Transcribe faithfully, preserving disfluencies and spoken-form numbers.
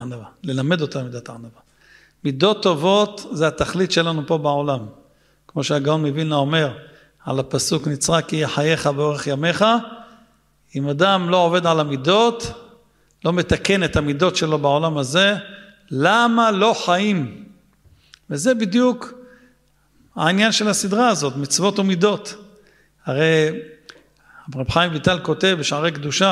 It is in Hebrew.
הענווה, ללמד אותנו מידת הענווה. מידות טובות זה התכלית שלנו פה בעולם. כמו שהגאון מווילנה אומר על הפסוק נצרה כי יחייך באורך ימיך, אם אדם לא עובד על המידות, לא מתקן את המידות שלו בעולם הזה, למה לא חיים? וזה בדיוק העניין של הסדרה הזאת, מצוות ומידות. הרי רב חיים ויטל כותב בשערי קדושה,